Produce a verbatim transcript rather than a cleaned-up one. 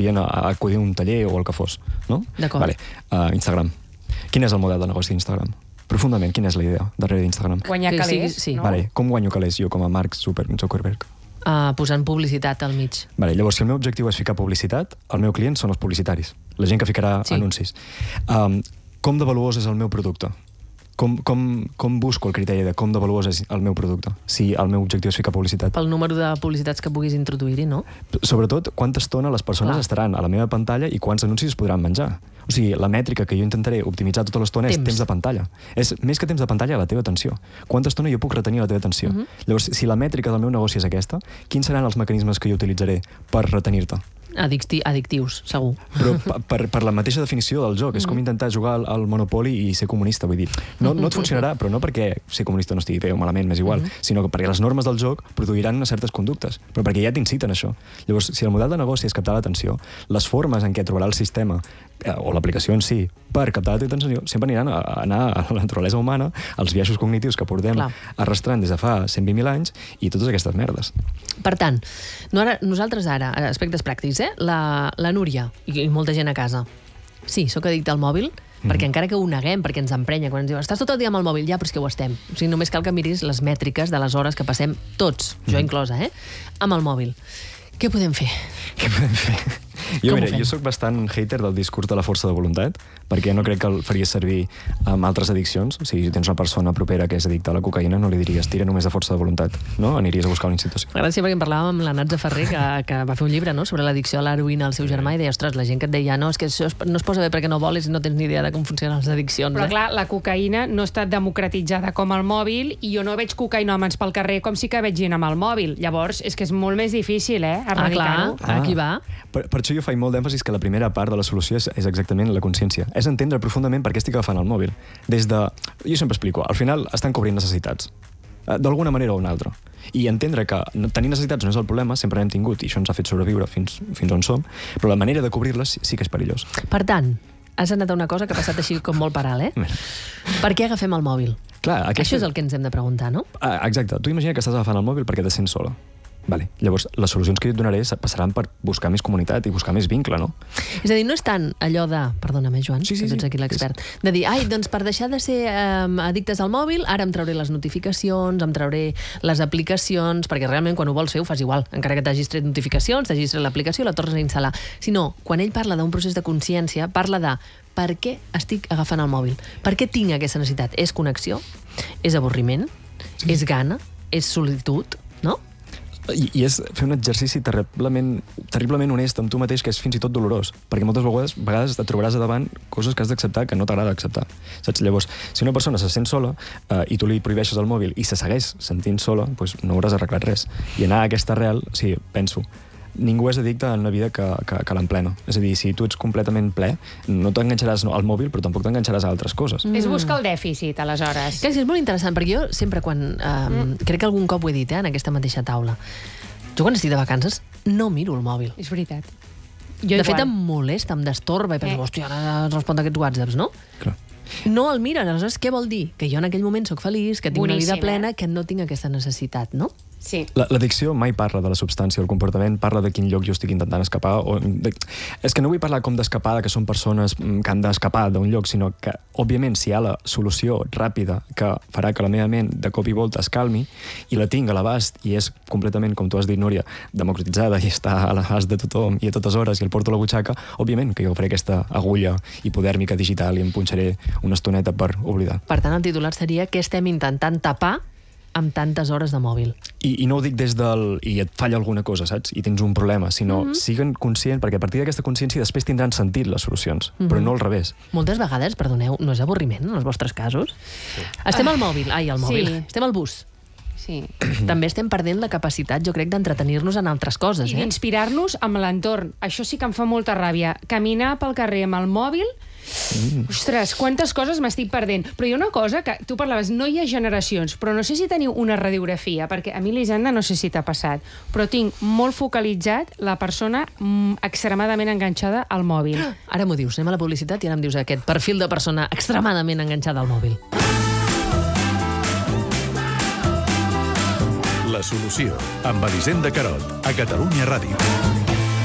necessitarien acudir a un taller o el que fos, no? D'acord. Vale. Uh, Instagram. Quin és el model de negoci d'Instagram? Profundament, quina és la idea darrere d'Instagram? Guanyar Que sigui- calés, sí. no? Vale. Com guanyo calés jo com a Mark Zuckerberg? Uh, posant publicitat al mig. Vale, llavors, si el meu objectiu és ficar publicitat, el meu client són els publicitaris, la gent que ficarà Sí. anuncis. Um, com de valuós és el meu producte? Com, com, com busco el criteri de com de valuós és el meu producte, si el meu objectiu és ficar publicitat? Pel número de publicitats que puguis introduir-hi, no? Sobretot, quanta estona les persones Clar. estaran a la meva pantalla i quants anuncis es podran menjar. O sigui, la mètrica que jo intentaré optimitzar tota l'estona és Temps. temps de pantalla. És més que temps de pantalla, la teva atenció. Quanta estona jo puc retenir la teva atenció? Mhm. Llavors, si la mètrica del meu negoci és aquesta, quins seran els mecanismes que jo utilitzaré per retenir-te? Addicti addictius, segur. Però per, per, per la mateixa definició del joc. És com intentar jugar al, al Monopoly i ser comunista, vull dir. No, no et funcionarà, però no perquè ser comunista no estigui bé o malament, m'és igual, sinó que perquè les normes del joc produiran unes certes conductes, però perquè ja t'inciten a això. Llavors, si el model de negoci és captar l'atenció, les formes en què trobarà el sistema, eh, o l'aplicació en si, per captar la teva atenció, sempre aniran a, a anar a la naturalesa humana, als biaixos cognitius que portem Clar. arrastrant des de fa cent vint mil anys i totes aquestes merdes. Per tant, no ara, nosaltres ara, aspectes pràctics, eh? La, la Núria i, i molta gent a casa. Sí, sóc addicte al mòbil, perquè encara que ho neguem, perquè ens emprenya, quan ens diu estàs tot el dia amb el mòbil, ja, però és que ho estem. O sigui, només cal que miris les mètriques de les hores que passem tots, jo inclosa, eh? amb el mòbil. Què podem fer? Què podem fer? Jo, Com ho mira, fem? jo sóc bastant hater del discurs de la força de voluntat, perquè no crec que el faria servir amb altres addiccions. O sigui, si tens una persona propera que és addicta a la cocaïna, no li diries tira només de força de voluntat, no? Aniries a buscar una institució. M'agrada sempre que en parlàvem amb la Natza Ferrer, que, que va fer un llibre, no?, sobre l'addicció a l'heroïna al seu germà, i deia, ostres, la gent que et deia, no, és que això es- no es posa bé perquè no voles i no tens ni idea de com funcionen les addiccions. Però eh? clar, la cocaïna no està democratitzada com el mòbil i jo no veig cocaïnòmens pel carrer com sí que veig gent amb el mòbil. Llavors, és que és molt més difícil, eh, Ah, clar, erradicar-ho. aquí va. Per, per això jo faig molt d'èmfasis que la primera part de la solució és, és exactament la consciència. És entendre profundament per què estic agafant el mòbil. Des de... Jo sempre explico, al final estan cobrint necessitats. Eh, D'alguna manera o una altra. I entendre que no- tenir necessitats no és el problema, sempre n'hem tingut, i això ens ha fet sobreviure fins, fins on som, però la manera de cobrir-les sí, sí que és perillós. Per tant, has anat a una cosa que ha passat així com molt paral, eh? Per què agafem el mòbil? Clar, Això és el que ens hem de preguntar, no? Ah, exacte. Tu imagina que estàs agafant el mòbil perquè te sents sola. Vale. Llavors, les solucions que jo et donaré se- passaran per buscar més comunitat i buscar més vincle, no? És a dir, no és tant allò de... Perdona'm, eh, Joan, Sí, sí, que tu ets sí. aquí l'expert. De dir, ai, doncs per deixar de ser um, addictes al mòbil, ara em trauré les notificacions, em trauré les aplicacions, perquè realment quan ho vols fer ho fas igual. Encara que t'hagis tret notificacions, t'hagis tret l'aplicació, la tornes a instal·lar. Si no, quan ell parla d'un procés de consciència, parla de per què estic agafant el mòbil? Per què tinc aquesta necessitat? És connexió? És avorriment? Sí. És gana? És solitud? No? I, i és fer un exercici terriblement, terriblement honest amb tu mateix, que és fins i tot dolorós, perquè moltes vegades, vegades et trobaràs a davant coses que has d'acceptar que no t'agrada acceptar. Saps? Llavors, si una persona se sent sola eh, i tu li prohibeixes el mòbil i se segueix sentint sola, doncs no hauràs arreglat res. I anar a aquesta arrel, o sigui, penso, ningú és addicte en una vida que, que, que l'emplena. És a dir, si tu ets completament ple, no t'enganxaràs al mòbil, però tampoc t'enganxaràs a altres coses. És buscar el dèficit, aleshores. Clar, sí, és molt interessant, perquè jo sempre quan... Um, mm. Crec que algun cop ho he dit, eh, en aquesta mateixa taula. Jo quan estic de vacances no miro el mòbil. És veritat. Jo de igual. fet, em molesta, em destorba, i penso, Eh. hòstia, ara respon aquests whatsapps, no? Clar. No el miren, aleshores què vol dir? Que jo en aquell moment sóc feliç, que tinc Boníssim, una vida plena, eh? que no tinc aquesta necessitat, no? Sí. La- L'addicció mai parla de la substància o el comportament, parla de quin lloc jo estic intentant escapar. O de... És que no vull parlar com d'escapar, que són persones mm, que han d'escapar d'un lloc, sinó que, òbviament, si hi ha la solució ràpida que farà que la meva ment de cop i volta es calmi i la tinc a l'abast i és completament, com tu has dit, Núria, democratitzada i està a l'abast de tothom i a totes hores i el porto a la butxaca, òbviament que jo faré aquesta agulla hipodèrmica digital i em punxaré una estoneta per oblidar. Per tant, el titular seria què estem intentant tapar amb tantes hores de mòbil. I, I no ho dic des del... i et falla alguna cosa, saps? I tens un problema, sinó mm-hmm. siguin conscient, perquè a partir d'aquesta consciència després tindran sentit les solucions, mm-hmm. però no al revés. Moltes vegades, perdoneu, no és avorriment en els vostres casos? Sí. Estem al mòbil, ai, al mòbil, Sí. estem al bus. Sí. També estem perdent la capacitat, jo crec, d'entretenir-nos en altres coses, I eh? d'inspirar-nos amb l'entorn. Això sí que em fa molta ràbia. Caminar pel carrer amb el mòbil... Mm. Ostres, quantes coses m'estic perdent. Però hi ha una cosa que tu parlaves, no hi ha generacions, però no sé si teniu una radiografia, perquè a mi, Elisenda, no sé si t'ha passat, però tinc molt focalitzat la persona mm, extremadament enganxada al mòbil. Ara m'ho dius, anem a la publicitat i ara em dius aquest perfil de persona extremadament enganxada al mòbil. La solució, amb Elisenda Carot, a Catalunya Ràdio.